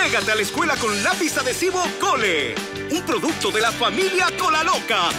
Entrégate a la escuela con lápiz adhesivo Cole, un producto de la familia Colaloca.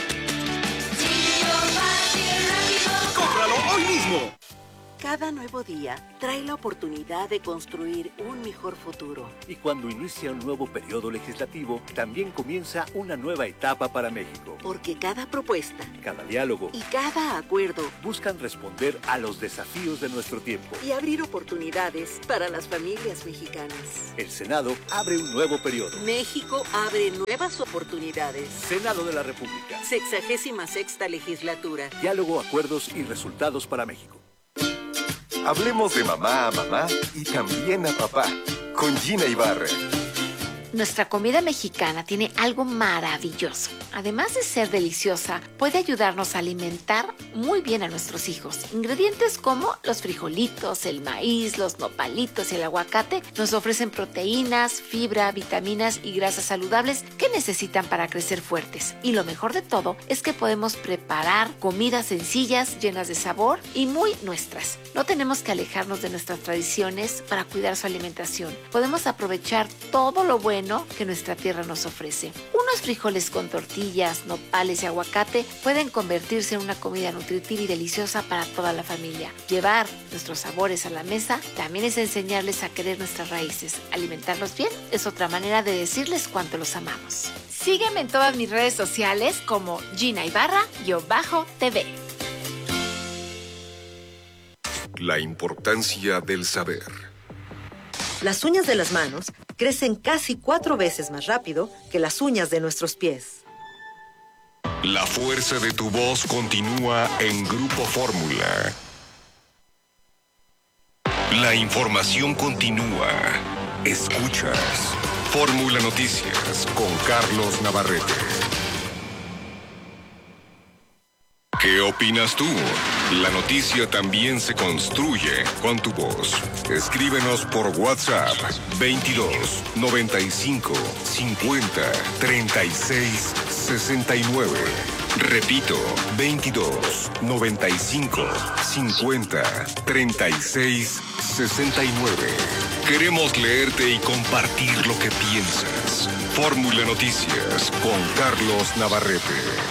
¡Cómpralo hoy mismo! Cada nuevo día trae la oportunidad de construir un mejor futuro. Y cuando inicia un nuevo periodo legislativo, también comienza una nueva etapa para México. Porque cada propuesta, cada diálogo y cada acuerdo buscan responder a los desafíos de nuestro tiempo y abrir oportunidades para las familias mexicanas. El Senado abre un nuevo periodo. México abre nuevas oportunidades. Senado de la República. 66ª legislatura. Diálogo, acuerdos y resultados para México. Hablemos de mamá a mamá y también a papá, con Gina Ibarra. Nuestra comida mexicana tiene algo maravilloso. Además de ser deliciosa, puede ayudarnos a alimentar muy bien a nuestros hijos. Ingredientes como los frijolitos, el maíz, los nopalitos y el aguacate nos ofrecen proteínas, fibra, vitaminas y grasas saludables que necesitan para crecer fuertes. Y lo mejor de todo es que podemos preparar comidas sencillas, llenas de sabor y muy nuestras. No tenemos que alejarnos de nuestras tradiciones para cuidar su alimentación. Podemos aprovechar todo lo bueno que nuestra tierra nos ofrece. Unos frijoles con tortillas, nopales y aguacate pueden convertirse en una comida nutritiva y deliciosa para toda la familia. Llevar nuestros sabores a la mesa también es enseñarles a querer nuestras raíces. Alimentarlos bien es otra manera de decirles cuánto los amamos. Sígueme en todas mis redes sociales como Gina Ibarra-TV. La importancia del saber. Las uñas de las manos crecen casi 4 veces más rápido que las uñas de nuestros pies. La fuerza de tu voz continúa en Grupo Fórmula. La información continúa. Escuchas Fórmula Noticias con Carlos Navarrete. ¿Qué opinas tú? La noticia también se construye con tu voz. Escríbenos por WhatsApp 22 95 50 36 69. Repito, 22 95 50 36 69. Queremos leerte y compartir lo que piensas. Fórmula Noticias con Carlos Navarrete.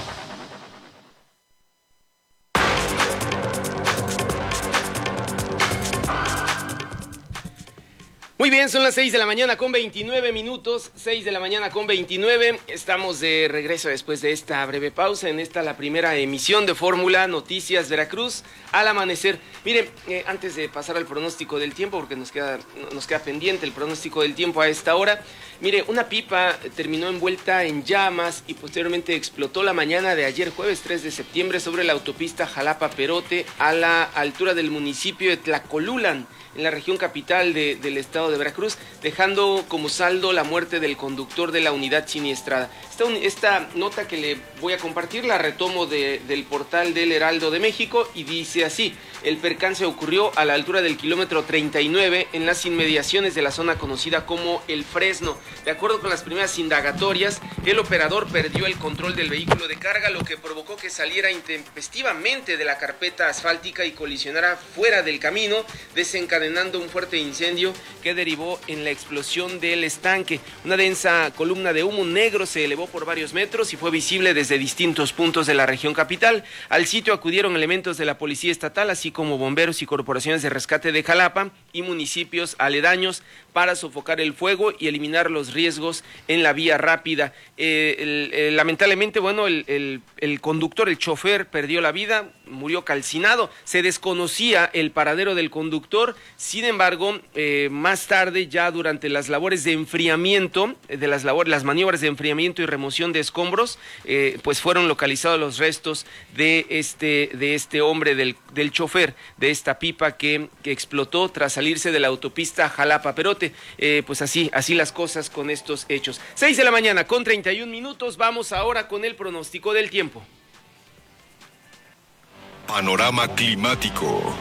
Muy bien, son las 6 de la mañana con 29 minutos, 6 de la mañana con 29. Estamos de regreso después de esta breve pausa, en esta la primera emisión de Fórmula Noticias Veracruz al amanecer. Miren, antes de pasar al pronóstico del tiempo, porque nos queda pendiente el pronóstico del tiempo a esta hora. Mire, una pipa terminó envuelta en llamas y posteriormente explotó la mañana de ayer, jueves 3 de septiembre, sobre la autopista Jalapa-Perote, a la altura del municipio de Tlacolulan, en la región capital del estado de Veracruz, dejando como saldo la muerte del conductor de la unidad siniestrada. Esta nota que le voy a compartir la retomo del portal del Heraldo de México y dice así: el percance ocurrió a la altura del kilómetro 39 en las inmediaciones de la zona conocida como El Fresno. De acuerdo con las primeras indagatorias, el operador perdió el control del vehículo de carga, lo que provocó que saliera intempestivamente de la carpeta asfáltica y colisionara fuera del camino, desencadenando un fuerte incendio que derivó en la explosión del estanque. Una densa columna de humo negro se elevó por varios metros y fue visible desde distintos puntos de la región capital. Al sitio acudieron elementos de la Policía Estatal, así como bomberos y corporaciones de rescate de Jalapa y municipios aledaños para sofocar el fuego y eliminar los riesgos en la vía rápida. Lamentablemente, bueno, el conductor, el chofer, perdió la vida, murió calcinado. Se desconocía el paradero del conductor. Sin embargo, más tarde, ya durante las labores de enfriamiento, las maniobras de enfriamiento y remoción de escombros, pues fueron localizados los restos de este hombre, del chofer de esta pipa que explotó tras salirse de la autopista Jalapa-Perote. Pues así las cosas con estos hechos. 6 de la mañana con 31 minutos. Vamos ahora con el pronóstico del tiempo. Panorama climático.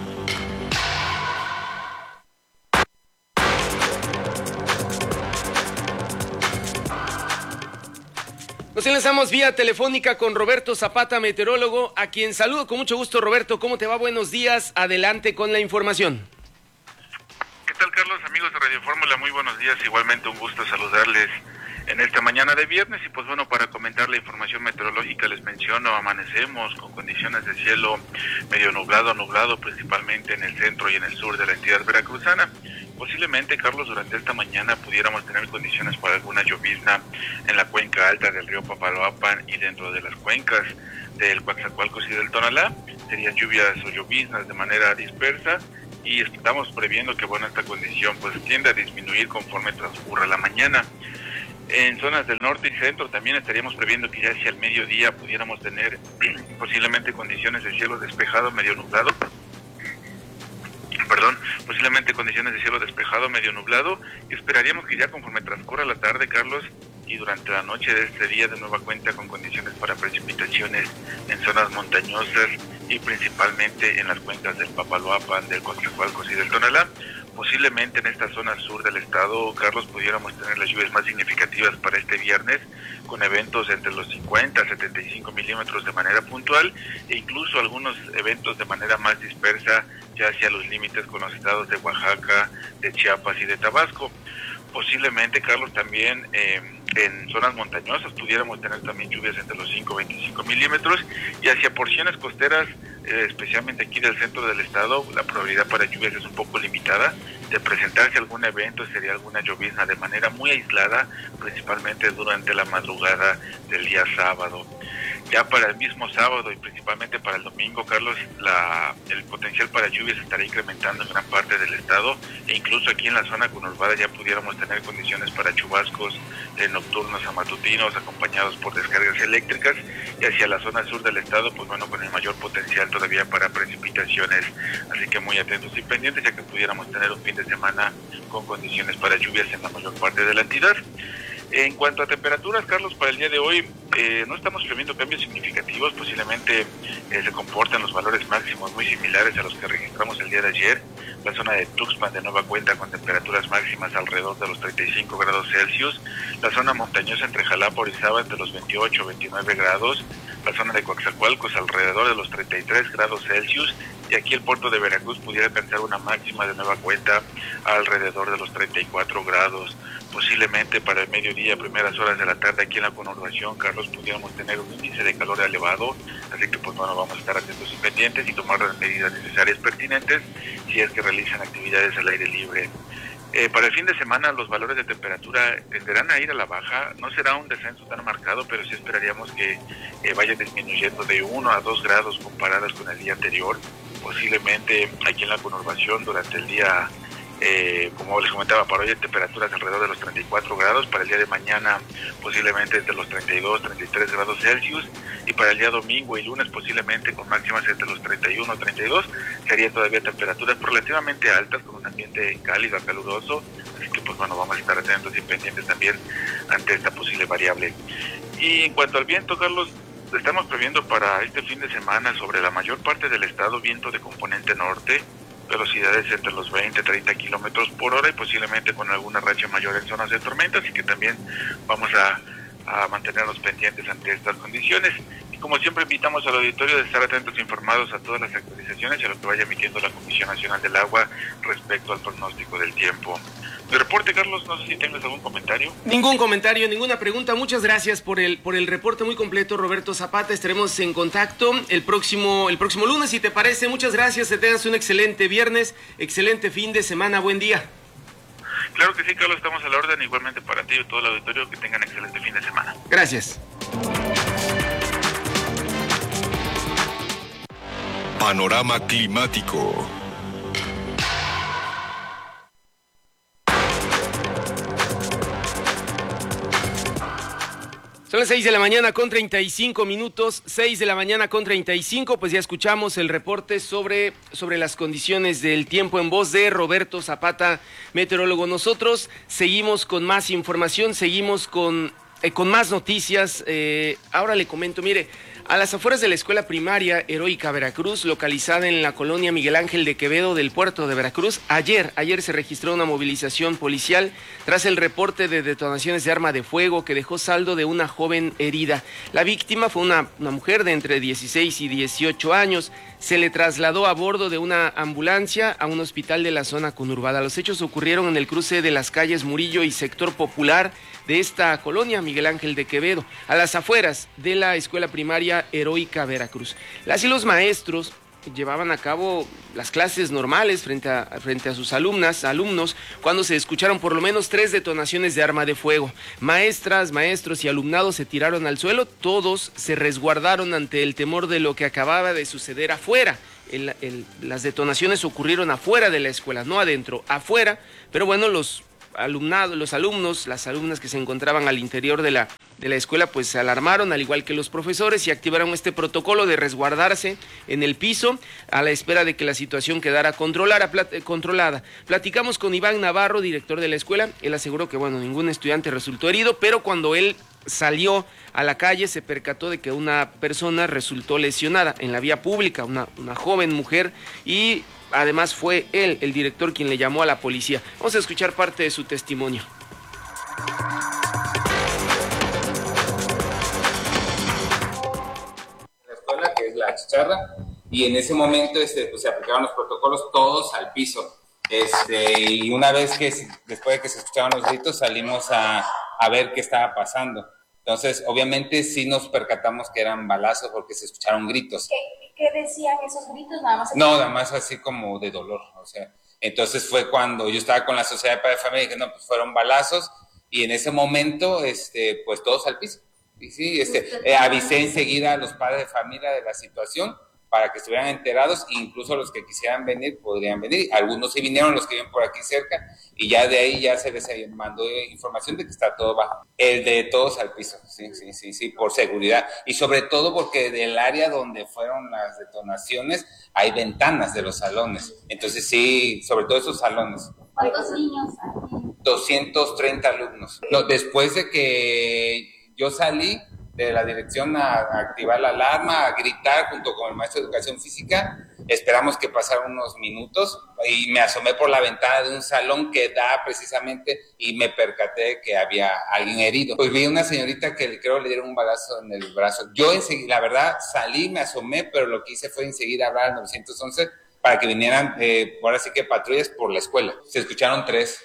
Nos enlazamos vía telefónica con Roberto Zapata, meteorólogo, a quien saludo con mucho gusto. Roberto, ¿cómo te va? Buenos días. Adelante con la información. ¿Qué tal, Carlos? Amigos de Radio Fórmula, muy buenos días, igualmente un gusto saludarles en esta mañana de viernes y pues bueno, para comentar la información meteorológica les menciono, amanecemos con condiciones de cielo medio nublado, principalmente en el centro y en el sur de la entidad veracruzana. Posiblemente, Carlos, durante esta mañana pudiéramos tener condiciones para alguna llovizna en la cuenca alta del río Papaloapan y dentro de las cuencas del Coatzacoalcos y del Tonalá. Serían lluvias o lloviznas de manera dispersa y estamos previendo que bueno, esta condición pues tiende a disminuir conforme transcurra la mañana. En zonas del norte y centro también estaríamos previendo que ya hacia el mediodía pudiéramos tener posiblemente condiciones de cielo despejado medio nublado. Posiblemente condiciones de cielo despejado medio nublado, y esperaríamos que ya conforme transcurra la tarde, Carlos, y durante la noche de este día de nueva cuenta con condiciones para precipitaciones en zonas montañosas y principalmente en las cuencas del Papaloapan, del Coatzacoalcos y del Tonalá. Posiblemente en esta zona sur del estado, Carlos, pudiéramos tener las lluvias más significativas para este viernes, con eventos entre los 50 a 75 milímetros de manera puntual e incluso algunos eventos de manera más dispersa ya hacia los límites con los estados de Oaxaca, de Chiapas y de Tabasco. Posiblemente, Carlos, también en zonas montañosas pudiéramos tener también lluvias entre los 5 y 25 milímetros y hacia porciones costeras, especialmente aquí del centro del estado, la probabilidad para lluvias es un poco limitada. De presentarse algún evento sería alguna llovizna de manera muy aislada, principalmente durante la madrugada del día sábado. Ya para el mismo sábado y principalmente para el domingo, Carlos, el potencial para lluvias estará incrementando en gran parte del estado e incluso aquí en la zona conurbada ya pudiéramos tener condiciones para chubascos nocturnos a matutinos acompañados por descargas eléctricas, y hacia la zona sur del estado, pues bueno, con el mayor potencial todavía para precipitaciones, así que muy atentos y pendientes ya que pudiéramos tener un fin de semana con condiciones para lluvias en la mayor parte de la entidad. En cuanto a temperaturas, Carlos, para el día de hoy no estamos previendo cambios significativos, posiblemente se comportan los valores máximos muy similares a los que registramos el día de ayer. La zona de Tuxpan de nueva cuenta con temperaturas máximas alrededor de los 35 grados Celsius, la zona montañosa entre Jalapa y Orizaba entre los 28 29 grados, la zona de Coatzacoalcos alrededor de los 33 grados Celsius, y aquí el puerto de Veracruz pudiera alcanzar una máxima de nueva cuenta alrededor de los 34 grados. Posiblemente para el mediodía, primeras horas de la tarde aquí en la conurbación, Carlos, pudiéramos tener un índice de calor elevado, así que pues bueno, vamos a estar atentos y pendientes y tomar las medidas necesarias pertinentes si es que realizan actividades al aire libre. Para el fin de semana los valores de temperatura tenderán a ir a la baja, no será un descenso tan marcado, pero sí esperaríamos que vayan disminuyendo de 1 a 2 grados comparadas con el día anterior. Posiblemente aquí en la conurbación durante el día, como les comentaba, para hoy hay temperaturas alrededor de los 34 grados, para el día de mañana posiblemente entre los 32, 33 grados Celsius, y para el día domingo y lunes posiblemente con máximas entre los 31, 32, serían todavía temperaturas relativamente altas con un ambiente cálido a caluroso, así que pues bueno, vamos a estar atentos y pendientes también ante esta posible variable. Y en cuanto al viento, Carlos, estamos previendo para este fin de semana sobre la mayor parte del estado viento de componente norte, velocidades entre los 20 y 30 kilómetros por hora y posiblemente con alguna racha mayor en zonas de tormenta, así que también vamos a mantenernos pendientes ante estas condiciones. Y como siempre invitamos al auditorio de estar atentos e informados a todas las actualizaciones y a lo que vaya emitiendo la Comisión Nacional del Agua respecto al pronóstico del tiempo. Mi reporte, Carlos, no sé si tengas algún comentario. Ningún comentario, ninguna pregunta. Muchas gracias por el reporte muy completo, Roberto Zapata. Estaremos en contacto el próximo lunes, si te parece. Muchas gracias, que tengas un excelente viernes, excelente fin de semana, buen día. Claro que sí, Carlos, estamos a la orden, igualmente para ti y todo el auditorio, que tengan excelente fin de semana. Gracias. Panorama climático. Son las 6 de la mañana con 35 minutos, 6 de la mañana con 35, pues ya escuchamos el reporte sobre las condiciones del tiempo en voz de Roberto Zapata, meteorólogo. Nosotros seguimos con más información, seguimos con más noticias. Ahora le comento, mire, A las afueras de la escuela primaria Heroica Veracruz, localizada en la colonia Miguel Ángel de Quevedo del puerto de Veracruz, ayer se registró una movilización policial tras el reporte de detonaciones de arma de fuego que dejó saldo de una joven herida. La víctima fue una mujer de entre 16 y 18 años. Se le trasladó a bordo de una ambulancia a un hospital de la zona conurbada. Los hechos ocurrieron en el cruce de las calles Murillo y Sector Popular de esta colonia Miguel Ángel de Quevedo, a las afueras de la escuela primaria Heroica Veracruz. Las y los maestros llevaban a cabo las clases normales frente a sus alumnos, cuando se escucharon por lo menos 3 detonaciones de arma de fuego. Maestras, maestros y alumnados se tiraron al suelo, todos se resguardaron ante el temor de lo que acababa de suceder afuera. Las detonaciones ocurrieron afuera de la escuela, no adentro, afuera, pero bueno, los alumnos, las alumnas que se encontraban al interior de la escuela, pues se alarmaron, al igual que los profesores, y activaron este protocolo de resguardarse en el piso a la espera de que la situación quedara controlada. Platicamos con Iván Navarro, director de la escuela. Él aseguró que, bueno, ningún estudiante resultó herido, pero cuando él salió a la calle se percató de que una persona resultó lesionada en la vía pública, una joven mujer, y además fue él, el director, quien le llamó a la policía. Vamos a escuchar parte de su testimonio. La escuela, que es la Chicharra, y en ese momento pues, se aplicaron los protocolos todos al piso. Y una vez después de que se escucharon los gritos, salimos a ver qué estaba pasando. Entonces, obviamente, sí nos percatamos que eran balazos porque se escucharon gritos. ¿Qué decían esos gritos? Nada más así como de dolor, o sea. Entonces fue cuando yo estaba con la Sociedad de Padres de Familia y dije, no, pues fueron balazos, y en ese momento, pues todos al piso. Y sí, avisé enseguida a los padres de familia de la situación para que estuvieran enterados, incluso los que quisieran venir podrían venir. Algunos sí vinieron, los que viven por aquí cerca, y ya de ahí ya se les mandó información de que está todo bajo. El de todos al piso, sí, por seguridad. Y sobre todo porque del área donde fueron las detonaciones hay ventanas de los salones. Entonces sí, sobre todo esos salones. ¿Cuántos niños hay? 230 alumnos. Después de que yo salí de la dirección a activar la alarma, a gritar junto con el maestro de educación física, esperamos que pasaran unos minutos y me asomé por la ventana de un salón que da precisamente, y me percaté que había alguien herido. Pues vi una señorita que creo le dieron un balazo en el brazo. Yo enseguida, la verdad, salí, me asomé, pero lo que hice fue enseguida hablar al 911 para que vinieran, ahora sí que patrullas por la escuela. Se escucharon tres.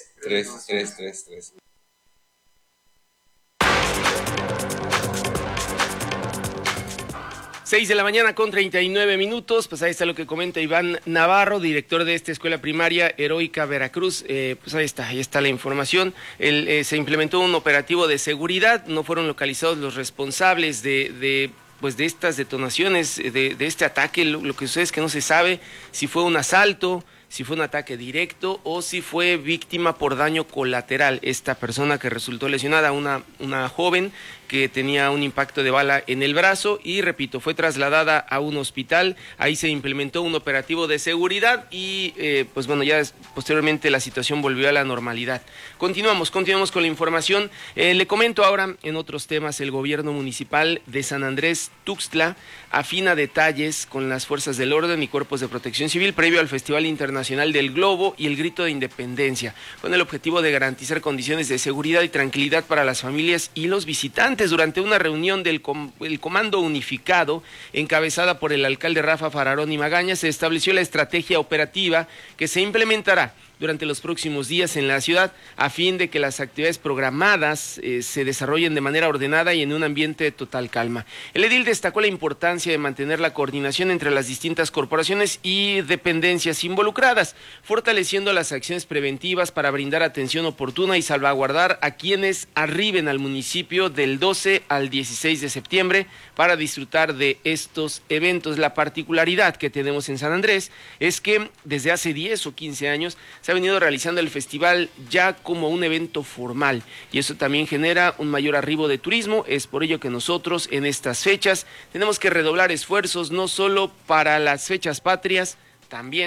6 de la mañana con 39 minutos, pues ahí está lo que comenta Iván Navarro, director de esta escuela primaria Heroica Veracruz. Pues ahí está la información. Se implementó un operativo de seguridad, no fueron localizados los responsables de estas detonaciones, de este ataque. Lo que sucede es que no se sabe si fue un asalto, si fue un ataque directo o si fue víctima por daño colateral. Esta persona que resultó lesionada, una joven que tenía un impacto de bala en el brazo y, repito, fue trasladada a un hospital. Ahí se implementó un operativo de seguridad y, pues bueno, ya posteriormente la situación volvió a la normalidad. Continuamos con la información. Le comento ahora en otros temas. El gobierno municipal de San Andrés Tuxtla afina detalles con las fuerzas del orden y cuerpos de protección civil previo al Festival Internacional del Globo y el Grito de Independencia, con el objetivo de garantizar condiciones de seguridad y tranquilidad para las familias y los visitantes. Durante una reunión del Comando Unificado, encabezada por el alcalde Rafa Fararón y Magaña, se estableció la estrategia operativa que se implementará durante los próximos días en la ciudad, a fin de que las actividades programadas se desarrollen de manera ordenada y en un ambiente de total calma. El edil destacó la importancia de mantener la coordinación entre las distintas corporaciones y dependencias involucradas, fortaleciendo las acciones preventivas para brindar atención oportuna y salvaguardar a quienes arriben al municipio del 12 al 16 de septiembre para disfrutar de estos eventos. La particularidad que tenemos en San Andrés es que desde hace 10 o 15 años se ha venido realizando el festival ya como un evento formal, y eso también genera un mayor arribo de turismo. Es por ello que nosotros en estas fechas tenemos que redoblar esfuerzos, no solo para las fechas patrias, también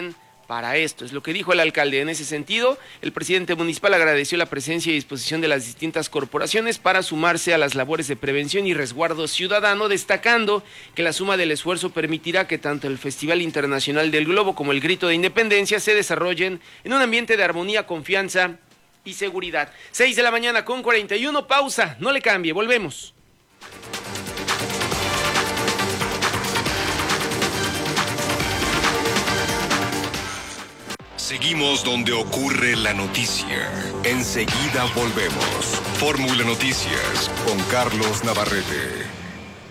para esto. Es lo que dijo el alcalde. En ese sentido, el presidente municipal agradeció la presencia y disposición de las distintas corporaciones para sumarse a las labores de prevención y resguardo ciudadano, destacando que la suma del esfuerzo permitirá que tanto el Festival Internacional del Globo como el Grito de Independencia se desarrollen en un ambiente de armonía, confianza y seguridad. 6:41 a.m, pausa, no le cambie, volvemos. Seguimos donde ocurre la noticia. Enseguida volvemos. Fórmula Noticias con Carlos Navarrete.